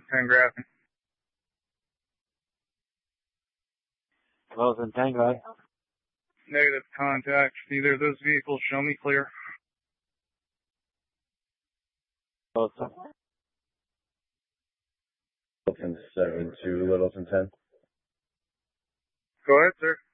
10 Grafton. Littleton 10, go ahead. Negative contact. Either of those vehicles show me clear. Littleton. Littleton 7 to Littleton 10. Go ahead, sir.